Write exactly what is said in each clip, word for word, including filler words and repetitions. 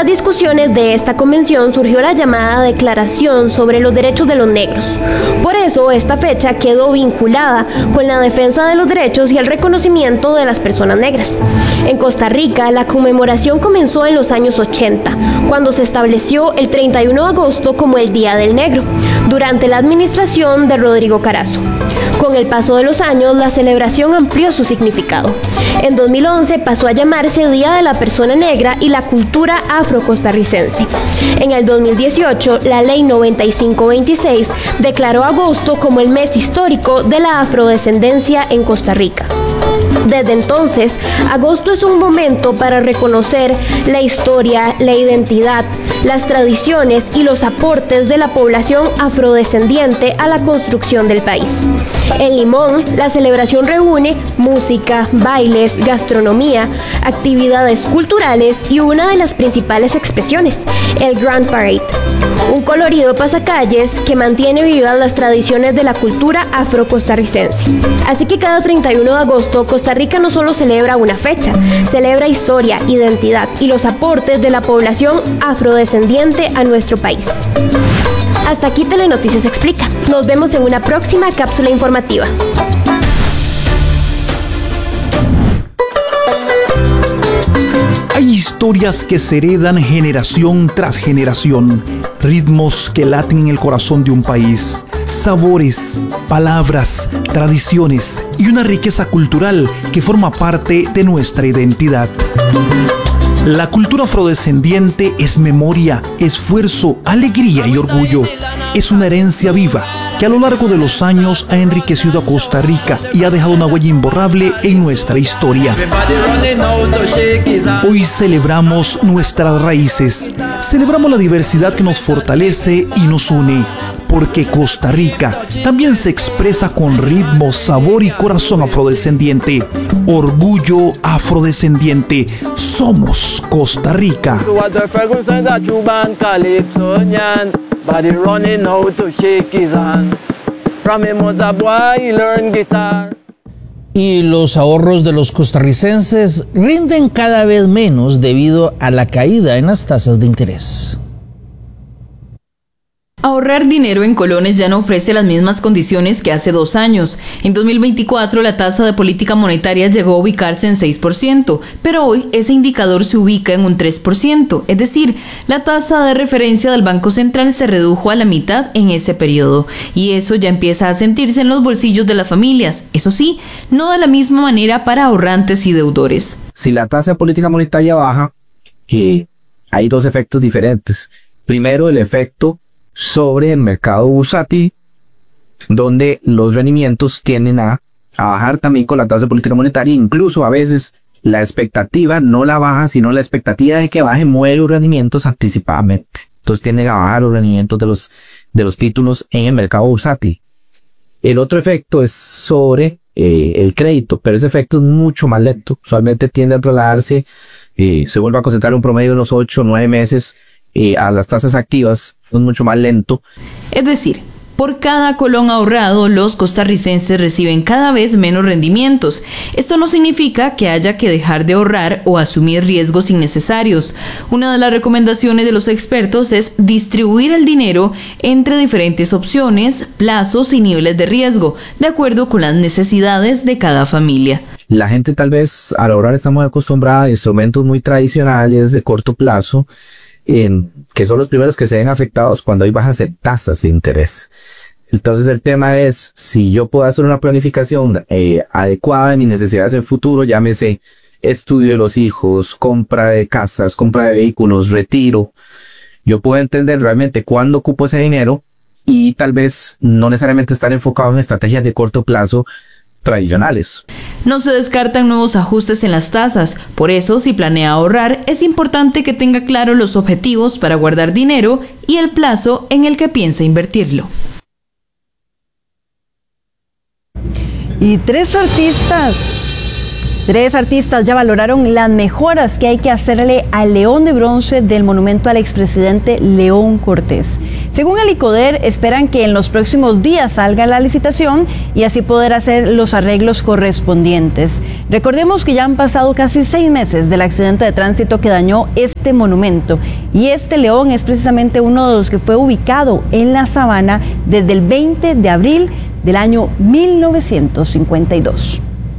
las discusiones de esta convención surgió la llamada Declaración sobre los Derechos de los Negros. Por eso, esta fecha quedó vinculada con la defensa de los derechos y el reconocimiento de las personas negras. En Costa Rica, la conmemoración comenzó en los años ochenta, cuando se estableció el treinta y uno de agosto como el Día del Negro, durante la administración de Rodrigo Carazo. Con el paso de los años, la celebración amplió su significado. En dos mil once pasó a llamarse Día de la Persona Negra y la Cultura Afro-Costarricense. En el dos mil dieciocho, la Ley noventa y cinco veintiséis declaró agosto como el mes histórico de la afrodescendencia en Costa Rica. Desde entonces, agosto es un momento para reconocer la historia, la identidad, las tradiciones y los aportes de la población afrodescendiente a la construcción del país. En Limón, la celebración reúne música, bailes, gastronomía, actividades culturales y una de las principales expresiones, el Grand Parade, un colorido pasacalles que mantiene vivas las tradiciones de la cultura afro-costarricense. Así que cada treinta y uno de agosto, Costa Rica no solo celebra una fecha, celebra historia, identidad y los aportes de la población afrodescendiente a nuestro país. Hasta aquí Telenoticias Explica. Nos vemos en una próxima cápsula informativa. Hay historias que se heredan generación tras generación, ritmos que laten en el corazón de un país, sabores, palabras, tradiciones y una riqueza cultural que forma parte de nuestra identidad. La cultura afrodescendiente es memoria, esfuerzo, alegría y orgullo. Es una herencia viva que a lo largo de los años ha enriquecido a Costa Rica y ha dejado una huella imborrable en nuestra historia. Hoy celebramos nuestras raíces, celebramos la diversidad que nos fortalece y nos une, porque Costa Rica también se expresa con ritmo, sabor y corazón afrodescendiente. Orgullo afrodescendiente. Somos Costa Rica. Y los ahorros de los costarricenses rinden cada vez menos debido a la caída en las tasas de interés. Ahorrar dinero en colones ya no ofrece las mismas condiciones que hace dos años. En dos mil veinticuatro la tasa de política monetaria llegó a ubicarse en seis por ciento, pero hoy ese indicador se ubica en un tres por ciento, es decir, la tasa de referencia del Banco Central se redujo a la mitad en ese periodo, y eso ya empieza a sentirse en los bolsillos de las familias, eso sí, no de la misma manera para ahorrantes y deudores. Si la tasa de política monetaria baja, eh, hay dos efectos diferentes. Primero, el efecto sobre el mercado bursátil, donde los rendimientos tienden a, a bajar también con la tasa de política monetaria. Incluso a veces la expectativa no la baja, sino la expectativa de que baje mueve los rendimientos anticipadamente. Entonces tienden a bajar los rendimientos de los, de los títulos en el mercado bursátil. El otro efecto es sobre eh, el crédito, pero ese efecto es mucho más lento. Usualmente tiende a trasladarse, eh, se vuelve a concentrar un promedio de unos ocho o nueve meses eh, a las tasas activas. Es mucho más lento. Es decir, por cada colón ahorrado, los costarricenses reciben cada vez menos rendimientos. Esto no significa que haya que dejar de ahorrar o asumir riesgos innecesarios. Una de las recomendaciones de los expertos es distribuir el dinero entre diferentes opciones, plazos y niveles de riesgo, de acuerdo con las necesidades de cada familia. La gente tal vez al ahorrar está muy acostumbrada a instrumentos muy tradicionales de corto plazo, En, que son los primeros que se ven afectados cuando hay bajas en tasas de interés. Entonces el tema es, si yo puedo hacer una planificación eh, adecuada de mis necesidades en el futuro, llámese estudio de los hijos, compra de casas, compra de vehículos, retiro, yo puedo entender realmente cuándo ocupo ese dinero y tal vez no necesariamente estar enfocado en estrategias de corto plazo tradicionales. No se descartan nuevos ajustes en las tasas, por eso si planea ahorrar es importante que tenga claro los objetivos para guardar dinero y el plazo en el que piensa invertirlo. Y tres artistas Tres artistas ya valoraron las mejoras que hay que hacerle al león de bronce del monumento al expresidente León Cortés. Según el ICODER, esperan que en los próximos días salga la licitación y así poder hacer los arreglos correspondientes. Recordemos que ya han pasado casi seis meses del accidente de tránsito que dañó este monumento y este león es precisamente uno de los que fue ubicado en la sabana desde el veinte de abril del año mil novecientos cincuenta y dos.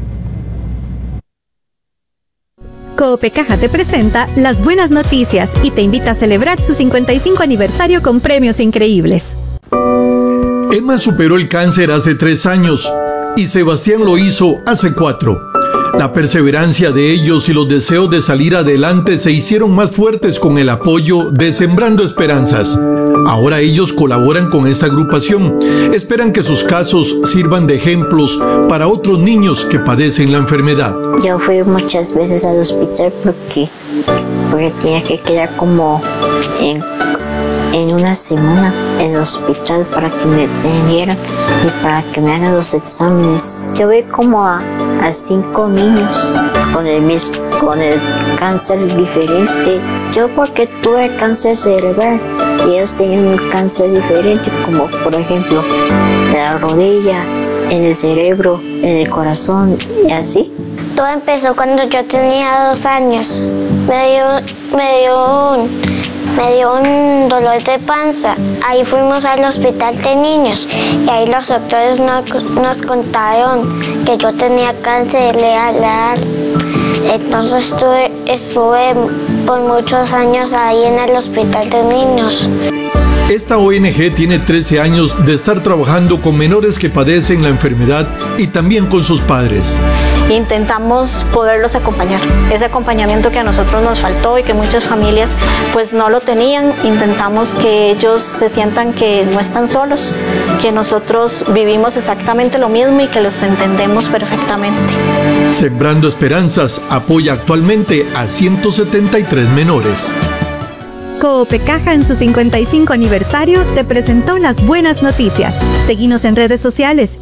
Coopecaja te presenta las buenas noticias y te invita a celebrar su cincuenta y cinco aniversario con premios increíbles. Emma superó el cáncer hace tres años y Sebastián lo hizo hace cuatro. La perseverancia de ellos y los deseos de salir adelante se hicieron más fuertes con el apoyo de Sembrando Esperanzas. Ahora ellos colaboran con esa agrupación. Esperan que sus casos sirvan de ejemplos para otros niños que padecen la enfermedad. Yo fui muchas veces al hospital porque, porque tenía que quedar como en, en una semana en el hospital para que me atendieran y para que me hagan los exámenes. Yo vi como a, a cinco niños con el mismo, con el cáncer diferente. Yo porque tuve cáncer cerebral y ellos tenían un cáncer diferente, como por ejemplo en la rodilla, en el cerebro, en el corazón y así. Todo empezó cuando yo tenía dos años. Me dio, me dio un, me dio un dolor de panza. Ahí fuimos al hospital de niños y ahí los doctores nos, nos contaron que yo tenía cáncer leal. Entonces estuve, estuve por muchos años ahí en el hospital de niños. Esta O N G tiene trece años de estar trabajando con menores que padecen la enfermedad y también con sus padres. Intentamos poderlos acompañar, ese acompañamiento que a nosotros nos faltó y que muchas familias pues no lo tenían. Intentamos que ellos se sientan que no están solos, que nosotros vivimos exactamente lo mismo y que los entendemos perfectamente. Sembrando Esperanzas apoya actualmente a ciento setenta y tres menores. Coopecaja en su cincuenta y cinco aniversario te presentó las buenas noticias. Seguinos en redes sociales.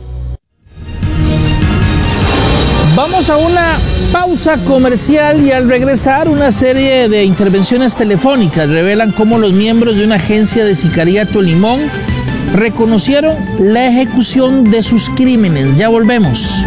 Vamos a una pausa comercial y al regresar una serie de intervenciones telefónicas revelan cómo los miembros de una agencia de sicariato en Limón reconocieron la ejecución de sus crímenes. Ya volvemos.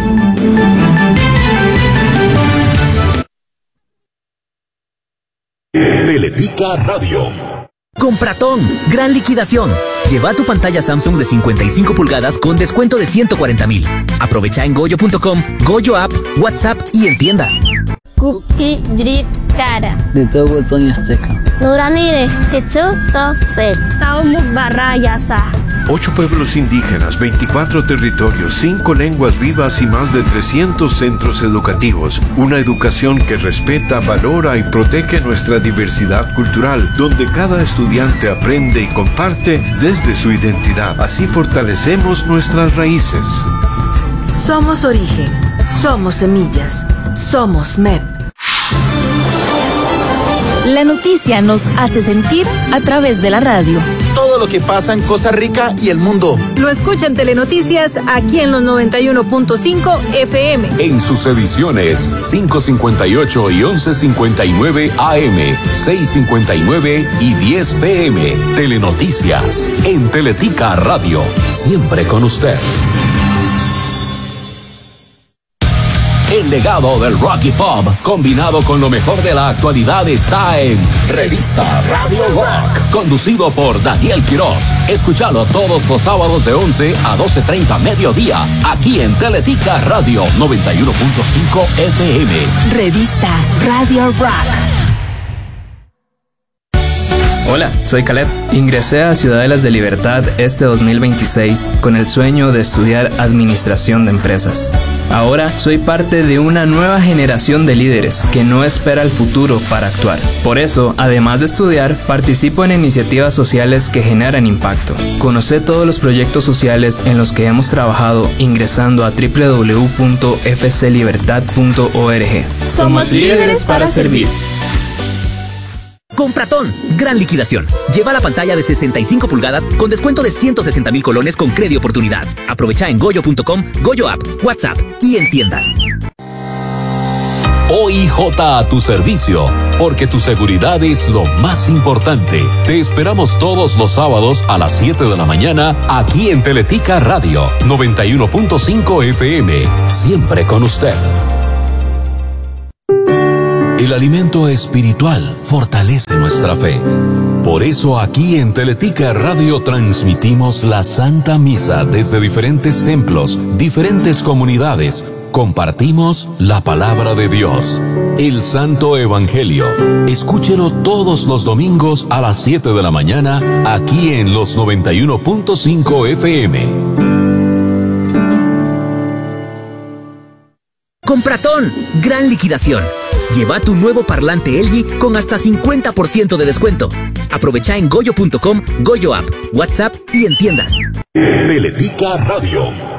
Teletica Radio. Compratón, gran liquidación. Lleva tu pantalla Samsung de cincuenta y cinco pulgadas con descuento de ciento cuarenta mil. Aprovecha en goyo punto com, Goyo App, WhatsApp y en tiendas. Cookie Drip Cara. De todo Sonia Azteca. Nuramire, Tetsu So Set. Saumu Barrayasa. Ocho pueblos indígenas, veinticuatro territorios, cinco lenguas vivas y más de trescientos centros educativos. Una educación que respeta, valora y protege nuestra diversidad cultural, donde cada estudiante aprende y comparte desde su identidad. Así fortalecemos nuestras raíces. Somos origen, somos semillas, somos M E P. La noticia nos hace sentir a través de la radio. Todo lo que pasa en Costa Rica y el mundo. Lo escuchan Telenoticias aquí en los noventa y uno punto cinco F M. En sus ediciones cinco cincuenta y ocho y once cincuenta y nueve A M, seis cincuenta y nueve y diez P M. Telenoticias en Teletica Radio. Siempre con usted. El legado del rock y pop, combinado con lo mejor de la actualidad, está en Revista Radio Rock, conducido por Daniel Quiroz. Escúchalo todos los sábados de once a doce treinta mediodía, aquí en Teletica Radio noventa y uno punto cinco F M. Revista Radio Rock. Hola, soy Caleb. Ingresé a Ciudadelas de Libertad este dos mil veintiséis con el sueño de estudiar Administración de Empresas. Ahora soy parte de una nueva generación de líderes que no espera el futuro para actuar. Por eso, además de estudiar, participo en iniciativas sociales que generan impacto. Conoce todos los proyectos sociales en los que hemos trabajado ingresando a doble u doble u doble u punto f c libertad punto org. Somos líderes para servir. Compratón, gran liquidación. Lleva la pantalla de sesenta y cinco pulgadas con descuento de ciento sesenta mil colones con crédito oportunidad. Aprovecha en goyo punto com, Goyo App, WhatsApp y en tiendas. O I J a tu servicio, porque tu seguridad es lo más importante. Te esperamos todos los sábados a las siete de la mañana aquí en Teletica Radio noventa y uno punto cinco F M. Siempre con usted. El alimento espiritual fortalece nuestra fe. Por eso aquí en Teletica Radio transmitimos la Santa Misa desde diferentes templos, diferentes comunidades. Compartimos la palabra de Dios, el Santo Evangelio. Escúchelo todos los domingos a las siete de la mañana aquí en los noventa y uno punto cinco F M. Compratón, gran liquidación. Lleva tu nuevo parlante L G con hasta cincuenta por ciento de descuento. Aprovecha en goyo punto com, Goyo App, WhatsApp y en tiendas. Teletica Radio.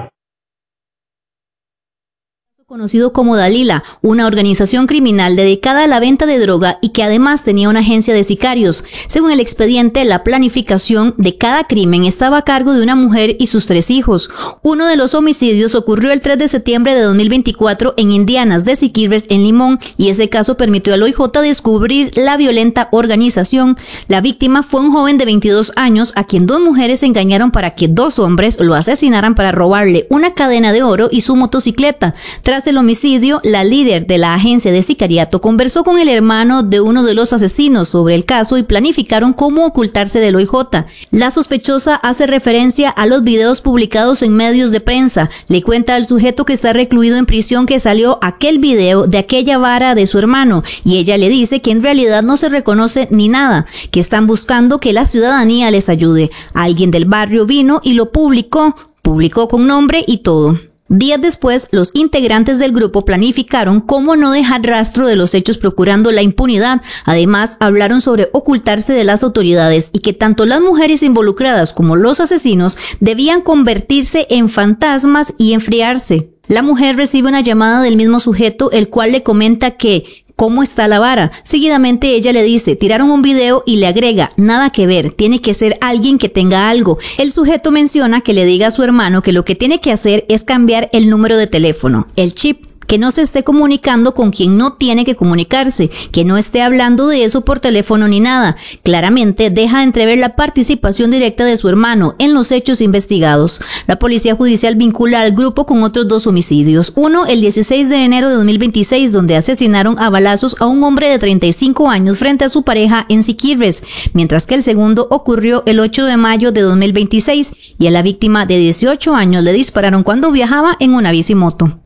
Conocido como Dalila, una organización criminal dedicada a la venta de droga y que además tenía una agencia de sicarios. Según el expediente, la planificación de cada crimen estaba a cargo de una mujer y sus tres hijos. Uno de los homicidios ocurrió el tres de septiembre de dos mil veinticuatro en Indianas de Siquirres, en Limón, y ese caso permitió al O I J descubrir la violenta organización. La víctima fue un joven de veintidós años a quien dos mujeres engañaron para que dos hombres lo asesinaran para robarle una cadena de oro y su motocicleta. Tras el homicidio, la líder de la agencia de sicariato conversó con el hermano de uno de los asesinos sobre el caso y planificaron cómo ocultarse del O I J. La sospechosa hace referencia a los videos publicados en medios de prensa. Le cuenta al sujeto que está recluido en prisión que salió aquel video de aquella vara de su hermano, y ella le dice que en realidad no se reconoce ni nada, que están buscando que la ciudadanía les ayude. Alguien del barrio vino y lo publicó, publicó con nombre y todo. Días después, los integrantes del grupo planificaron cómo no dejar rastro de los hechos procurando la impunidad. Además, hablaron sobre ocultarse de las autoridades y que tanto las mujeres involucradas como los asesinos debían convertirse en fantasmas y enfriarse. La mujer recibe una llamada del mismo sujeto, el cual le comenta que ¿cómo está la vara? Seguidamente ella le dice, tiraron un video, y le agrega, nada que ver, tiene que ser alguien que tenga algo. El sujeto menciona que le diga a su hermano que lo que tiene que hacer es cambiar el número de teléfono, el chip, que no se esté comunicando con quien no tiene que comunicarse, que no esté hablando de eso por teléfono ni nada. Claramente deja entrever la participación directa de su hermano en los hechos investigados. La policía judicial vincula al grupo con otros dos homicidios. Uno, el dieciséis de enero de dos mil veintiséis, donde asesinaron a balazos a un hombre de treinta y cinco años frente a su pareja en Siquirres, mientras que el segundo ocurrió el ocho de mayo de dos mil veintiséis, y a la víctima de dieciocho años le dispararon cuando viajaba en una bicimoto.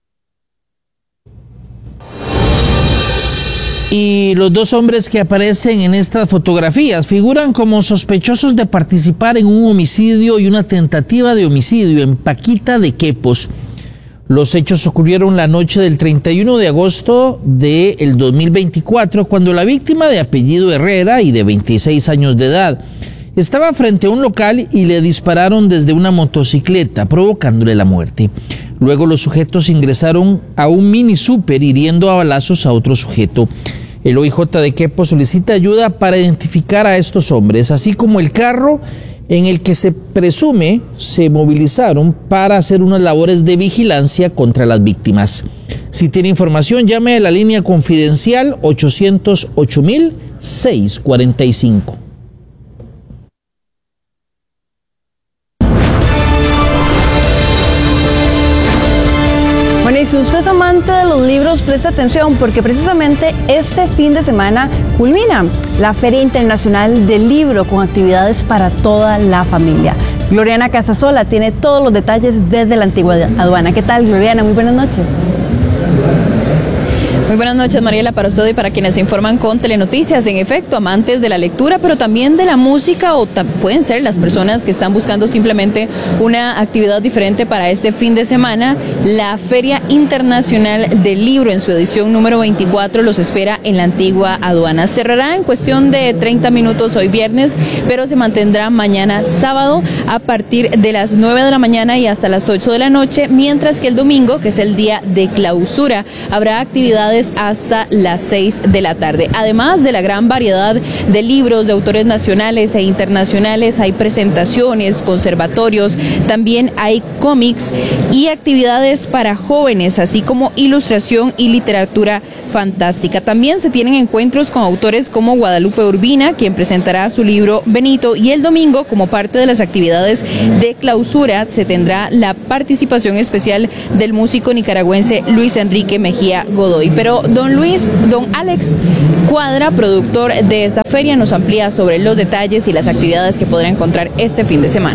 Y los dos hombres que aparecen en estas fotografías figuran como sospechosos de participar en un homicidio y una tentativa de homicidio en Paquita de Quepos. Los hechos ocurrieron la noche del treinta y uno de agosto del dos mil veinticuatro, cuando la víctima, de apellido Herrera y de veintiséis años de edad, estaba frente a un local y le dispararon desde una motocicleta, provocándole la muerte. Luego los sujetos ingresaron a un mini súper hiriendo a balazos a otro sujeto. El O I J de Quepos solicita ayuda para identificar a estos hombres, así como el carro en el que se presume se movilizaron para hacer unas labores de vigilancia contra las víctimas. Si tiene información, llame a la línea confidencial ochocientos ocho mil seiscientos cuarenta y cinco. Bueno, y si usted es amante de los libros, preste atención, porque precisamente este fin de semana culmina la Feria Internacional del Libro con actividades para toda la familia. Gloriana Casasola tiene todos los detalles desde la antigua aduana. ¿Qué tal, Gloriana? Muy buenas noches. Muy buenas noches, Mariela, para usted y para quienes se informan con Telenoticias. En efecto, amantes de la lectura, pero también de la música, o pueden ser las personas que están buscando simplemente una actividad diferente para este fin de semana. La Feria Internacional del Libro, en su edición número veinticuatro, los espera en la antigua aduana. Cerrará en cuestión de treinta minutos hoy viernes, pero se mantendrá mañana sábado a partir de las nueve de la mañana y hasta las ocho de la noche, mientras que el domingo, que es el día de clausura, habrá actividades tres hasta las seis de la tarde. Además de la gran variedad de libros de autores nacionales e internacionales, hay presentaciones, conservatorios, también hay cómics y actividades para jóvenes, así como ilustración y literatura fantástica. También se tienen encuentros con autores como Guadalupe Urbina, quien presentará su libro Benito, y el domingo, como parte de las actividades de clausura, se tendrá la participación especial del músico nicaragüense Luis Enrique Mejía Godoy. Pero don Luis, don Alex Cuadra, productor de esta feria, nos amplía sobre los detalles y las actividades que podrá encontrar este fin de semana.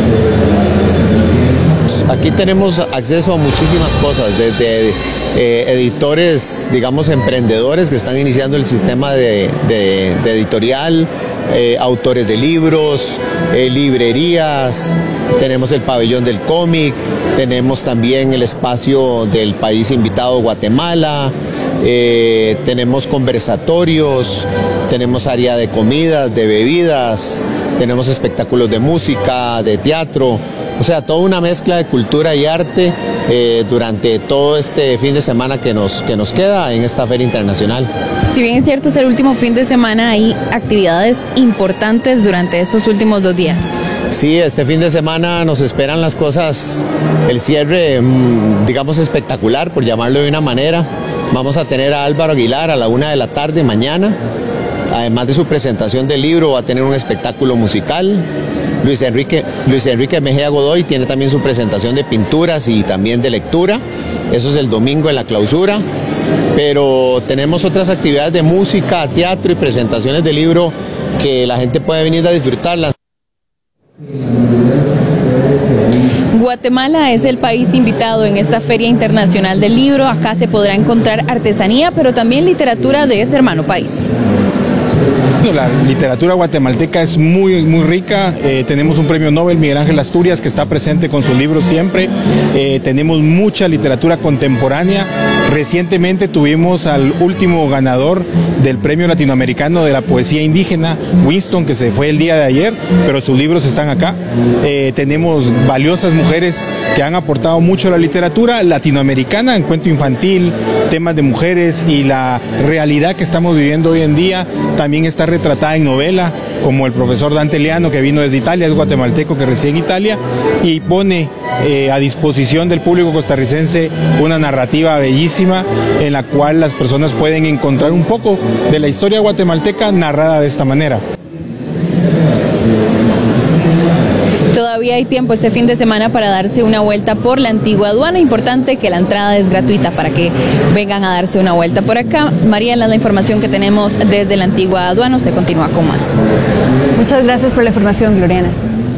Aquí tenemos acceso a muchísimas cosas, desde eh, editores, digamos, emprendedores que están iniciando el sistema de, de, de editorial, eh, autores de libros, eh, librerías, tenemos el pabellón del cómic, tenemos también el espacio del país invitado Guatemala, eh, tenemos conversatorios, tenemos área de comidas, de bebidas, tenemos espectáculos de música, de teatro. O sea, toda una mezcla de cultura y arte eh, durante todo este fin de semana que nos, que nos queda en esta Feria Internacional. Si bien es cierto, es el último fin de semana, hay actividades importantes durante estos últimos dos días. Sí, este fin de semana nos esperan las cosas, el cierre, digamos, espectacular, por llamarlo de una manera. Vamos a tener a Álvaro Aguilar a la una de la tarde mañana. Además de su presentación del libro, va a tener un espectáculo musical. Luis Enrique, Luis Enrique Mejía Godoy tiene también su presentación de pinturas y también de lectura. Eso es el domingo en la clausura. Pero tenemos otras actividades de música, teatro y presentaciones de libro que la gente puede venir a disfrutarlas. Guatemala es el país invitado en esta Feria Internacional del Libro. Acá se podrá encontrar artesanía, pero también literatura de ese hermano país. La literatura guatemalteca es muy, muy rica. Eh, tenemos un premio Nobel, Miguel Ángel Asturias, que está presente con sus libros siempre. Eh, tenemos mucha literatura contemporánea. Recientemente tuvimos al último ganador del premio latinoamericano de la poesía indígena, Winston, que se fue el día de ayer, pero sus libros están acá. Eh, tenemos valiosas mujeres que han aportado mucho a la literatura latinoamericana en cuento infantil, temas de mujeres y la realidad que estamos viviendo hoy en día. También está retratada en novela, como el profesor Dante Leano, que vino desde Italia, es guatemalteco que reside en Italia, y pone eh, a disposición del público costarricense una narrativa bellísima en la cual las personas pueden encontrar un poco de la historia guatemalteca narrada de esta manera. Todavía hay tiempo este fin de semana para darse una vuelta por la antigua aduana. Importante que la entrada es gratuita para que vengan a darse una vuelta por acá. Mariela, la información que tenemos desde la antigua aduana. Usted continúa con más. Muchas gracias por la información, Gloriana.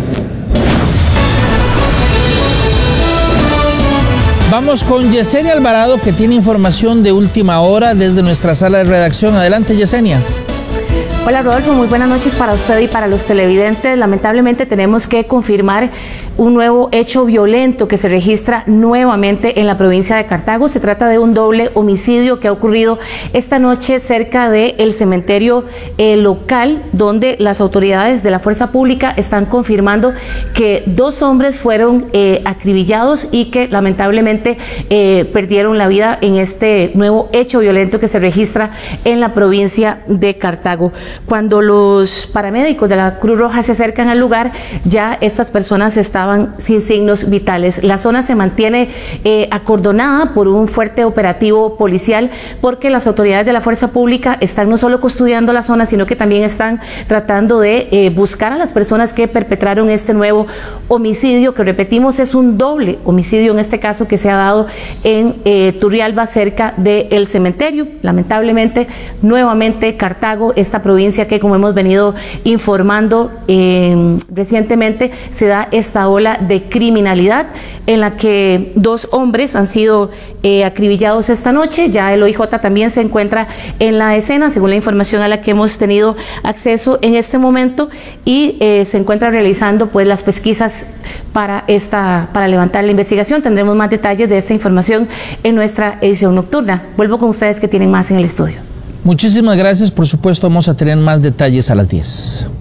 Vamos con Yesenia Alvarado, que tiene información de última hora desde nuestra sala de redacción. Adelante, Yesenia. Hola Rodolfo, muy buenas noches para usted y para los televidentes. Lamentablemente tenemos que confirmar un nuevo hecho violento que se registra nuevamente en la provincia de Cartago. Se trata de un doble homicidio que ha ocurrido esta noche cerca del cementerio eh, local, donde las autoridades de la fuerza pública están confirmando que dos hombres fueron eh, acribillados y que lamentablemente eh, perdieron la vida en este nuevo hecho violento que se registra en la provincia de Cartago. Cuando los paramédicos de la Cruz Roja se acercan al lugar, ya estas personas estaban sin signos vitales. La zona se mantiene eh, acordonada por un fuerte operativo policial, porque las autoridades de la fuerza pública están no solo custodiando la zona, sino que también están tratando de eh, buscar a las personas que perpetraron este nuevo homicidio, que repetimos es un doble homicidio en este caso que se ha dado en eh, Turrialba, cerca del cementerio. Lamentablemente, nuevamente Cartago, esta provincia que, como hemos venido informando eh, recientemente, se da esta ola de criminalidad en la que dos hombres han sido eh, acribillados esta noche. Ya el O I J también se encuentra en la escena, según la información a la que hemos tenido acceso en este momento, y eh, se encuentra realizando pues las pesquisas para esta para levantar la investigación. Tendremos más detalles de esta información en nuestra edición nocturna. Vuelvo con ustedes, que tienen más en el estudio. Muchísimas gracias. Por supuesto, vamos a tener más detalles a las diez.